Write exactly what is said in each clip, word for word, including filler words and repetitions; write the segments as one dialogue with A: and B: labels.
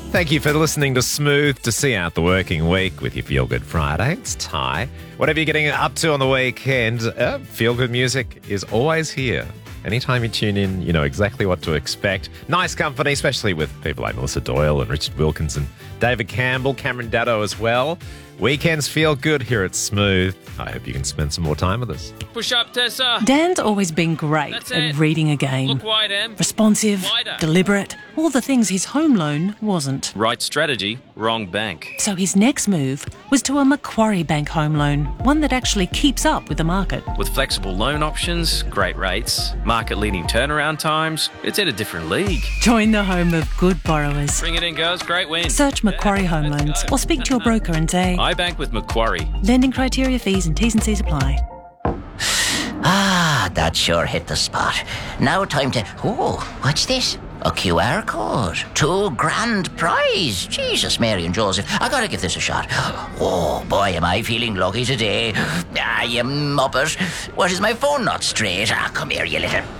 A: Thank you for listening to Smooth to see out the working week with your Feel Good Friday. It's Ty. Whatever you're getting up to on the weekend, uh, Feel Good music is always here. Anytime you tune in, you know exactly what to expect. Nice company, especially with people like Melissa Doyle and Richard Wilkinson, David Campbell, Cameron Daddo as well. Weekends feel good here at Smooth. I hope you can spend some more time with us.
B: Push up, Tessa.
C: Dan's always been great
B: That's
C: at
B: it.
C: reading a game.
B: Look wide, Em.
C: Responsive,
B: Wider.
C: deliberate, all the things his home loan wasn't.
B: Right strategy, wrong bank.
C: So his next move was to a Macquarie Bank home loan, one that actually keeps up with the market.
B: With flexible loan options, great rates, market-leading turnaround times, it's in a different league.
C: Join the home of good borrowers.
B: Bring it in, girls. Great win.
C: Search Macquarie Home
B: Let's
C: Loans
B: go.
C: or speak to your broker and say,
B: I bank with Macquarie.
C: lending criteria, fees and T's and C's apply.
D: Ah, that sure hit the spot. Now time to... Oh, what's this? A Q R code. Two grand prize. Jesus, Mary and Joseph. I gotta give this a shot. Oh, boy, am I feeling lucky today. Ah, you muppet. What, is my phone not straight? Ah, come here, you little...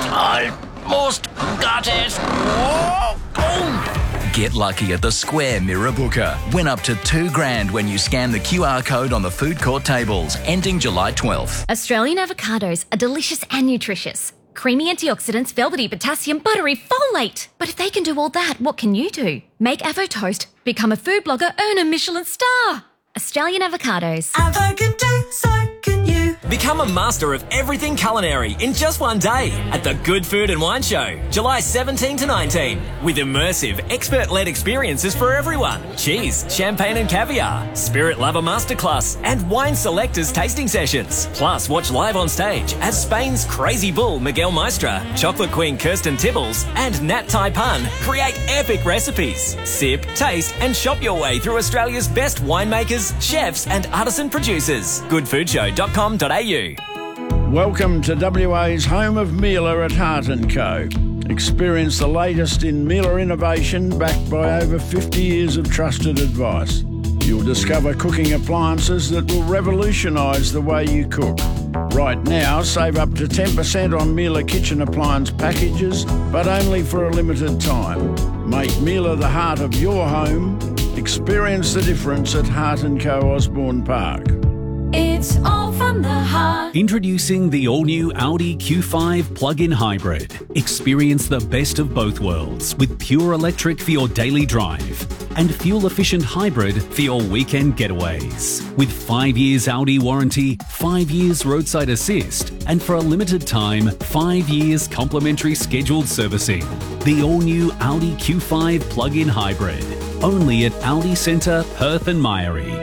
D: Almost got it. Oh, oh.
E: Get lucky at the Square Mirror Booker. Win up to two grand when you scan the Q R code on the food court tables, ending July twelfth.
F: Australian avocados are delicious and nutritious. Creamy antioxidants, velvety potassium, buttery folate. But if they can do all that, what can you do? Make Avo Toast, become a food blogger, earn a Michelin star. Australian avocados.
G: Avo can do, so can you.
H: Become a master of everything culinary in just one day at the Good Food and Wine Show, July seventeenth to nineteenth, with immersive, expert-led experiences for everyone. Cheese, champagne and caviar, spirit lover masterclass, and wine selectors tasting sessions. Plus, watch live on stage as Spain's crazy bull Miguel Maestra, chocolate queen Kirsten Tibbles, and Nat Taipan create epic recipes. Sip, taste, and shop your way through Australia's best winemakers, chefs, and artisan producers. good food show dot com dot a u.
I: Welcome to W A's home of Miele at Hart and Co. Experience the latest in Miele innovation backed by over fifty years of trusted advice. You'll discover cooking appliances that will revolutionise the way you cook. Right now, save up to ten percent on Miele kitchen appliance packages, but only for a limited time. Make Miele the heart of your home. Experience the difference at Hart and Co Osborne Park.
G: It's all from the heart.
J: Introducing the all-new Audi Q five plug-in hybrid. Experience the best of both worlds with pure electric for your daily drive and fuel-efficient hybrid for your weekend getaways. With five years Audi warranty, five years roadside assist, and for a limited time, five years complimentary scheduled servicing. The all-new Audi Q five plug-in hybrid. Only at Audi Centre, Perth and Myrie.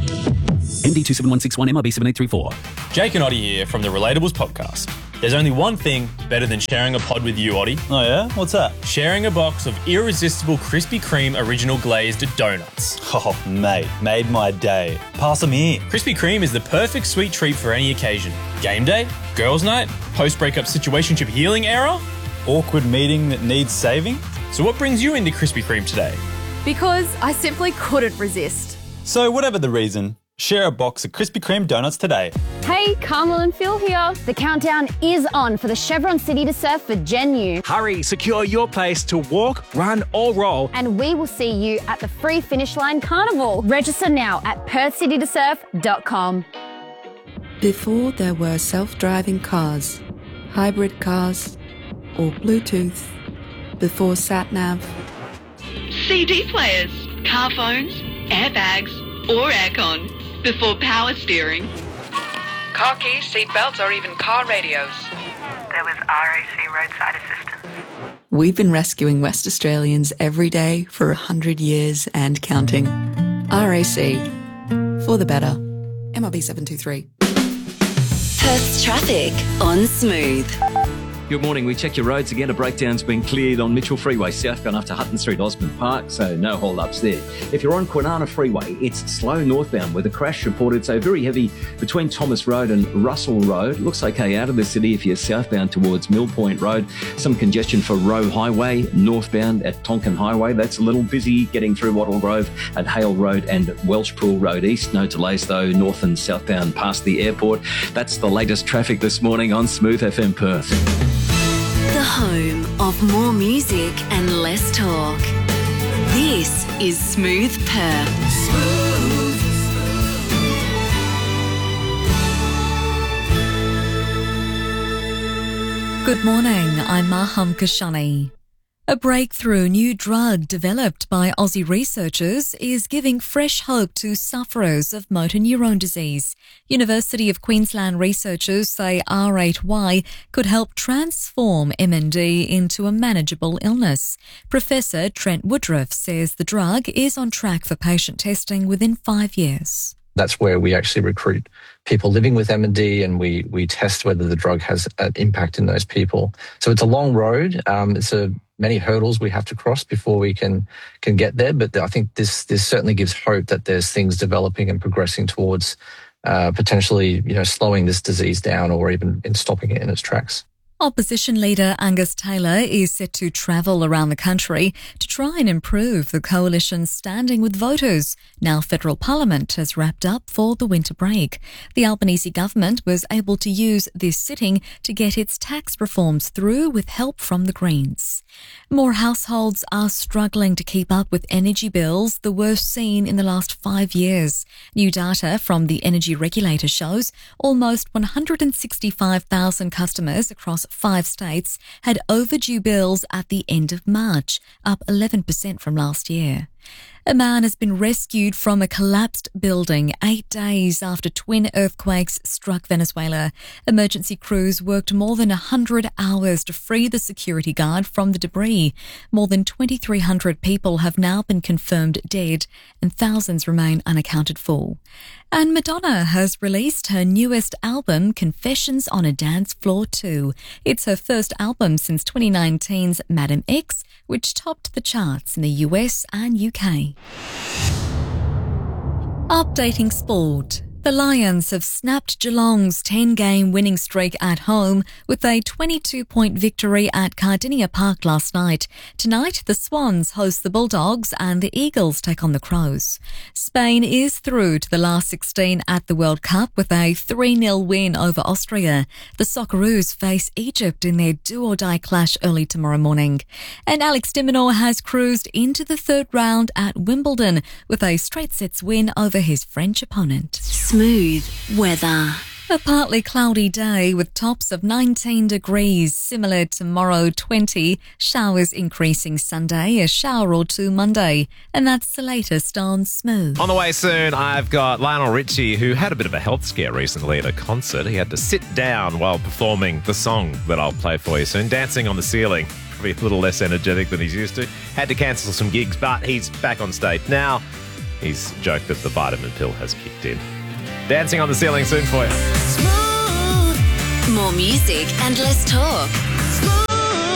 J: M D two seven one six one M R B seven eight three four.
K: Jake and Oddie here from the Relatables podcast. There's only one thing better than sharing a pod with you, Oddie.
L: Oh yeah? What's that?
K: Sharing a box of irresistible Krispy Kreme original glazed donuts.
L: Oh, mate, made my day. Pass them here.
K: Krispy Kreme is the perfect sweet treat for any occasion. Game day, girls' night, post-breakup situationship healing era.
L: Awkward meeting that needs saving.
K: So what brings you into Krispy Kreme today?
M: Because I simply couldn't resist.
L: So whatever the reason, share a box of Krispy Kreme donuts today.
N: Hey, Carmel and Phil here. The countdown is on for the Chevron City to Surf for Gen U.
O: Hurry, secure your place to walk, run or roll.
N: And we will see you at the Free Finish Line Carnival. Register now at perth city to surf dot com.
P: Before there were self-driving cars, hybrid cars, or Bluetooth, before sat-nav.
Q: C D players, car phones, airbags, or aircon, before power steering.
R: Car keys, seat belts, or even car radios. There was R A C roadside assistance.
P: We've been rescuing West Australians every day for a hundred years and counting. R A C, for the better. M R B seven two three.
S: Perth's traffic on Smooth.
T: Good morning. We check your roads again. A breakdown's been cleared on Mitchell Freeway southbound after Hutton Street, Osborne Park, so no hold-ups there. If you're on Kwinana Freeway, it's slow northbound with a crash reported, so very heavy between Thomas Road and Russell Road. Looks okay out of the city if you're southbound towards Mill Point Road. Some congestion for Roe Highway, northbound at Tonkin Highway. That's a little busy getting through Wattle Grove at Hale Road and Welshpool Road East. No delays though, north and southbound past the airport. That's the latest traffic this morning on Smooth F M Perth.
S: The home of more music and less talk. This is Smooth Per.
U: Good morning, I'm Maham Kashani. A breakthrough new drug developed by Aussie researchers is giving fresh hope to sufferers of motor neurone disease. University of Queensland researchers say R eight Y could help transform M N D into a manageable illness. Professor Trent Woodruff says the drug is on track for patient testing within five years.
V: That's where we actually recruit people living with M N D and we we test whether the drug has an impact in those people. So it's a long road. Um, it's a many hurdles we have to cross before we can can get there. But I think this this certainly gives hope that there's things developing and progressing towards uh, potentially you know slowing this disease down or even in stopping it in its tracks.
U: Opposition leader Angus Taylor is set to travel around the country to try and improve the coalition's standing with voters. Now federal parliament has wrapped up for the winter break. The Albanese government was able to use this sitting to get its tax reforms through with help from the Greens. More households are struggling to keep up with energy bills, the worst seen in the last five years. New data from the energy regulator shows almost one hundred sixty-five thousand customers across five states had overdue bills at the end of March, up eleven percent from last year. A man has been rescued from a collapsed building eight days after twin earthquakes struck Venezuela. Emergency crews worked more than one hundred hours to free the security guard from the debris. More than twenty-three hundred people have now been confirmed dead and thousands remain unaccounted for. And Madonna has released her newest album, Confessions on a Dance Floor two. It's her first album since twenty nineteen's Madam X, which topped the charts in the U S and U K. Updating sport. The Lions have snapped Geelong's ten-game winning streak at home with a twenty-two point victory at Cardinia Park last night. Tonight, the Swans host the Bulldogs and the Eagles take on the Crows. Spain is through to the last sixteen at the World Cup with a three nil win over Austria. The Socceroos face Egypt in their do-or-die clash early tomorrow morning. And Alex de Minaur has cruised into the third round at Wimbledon with a straight sets win over his French opponent.
S: Smooth weather.
U: A partly cloudy day with tops of nineteen degrees, similar tomorrow twenty, showers increasing Sunday, a shower or two Monday. And that's the latest on Smooth.
A: On the way soon, I've got Lionel Richie, who had a bit of a health scare recently at a concert. He had to sit down while performing the song that I'll play for you soon, Dancing on the Ceiling. Probably a little less energetic than he's used to. Had to cancel some gigs, but he's back on stage now. He's joked that the vitamin pill has kicked in. Dancing on the Ceiling soon for you.
S: More music and less talk.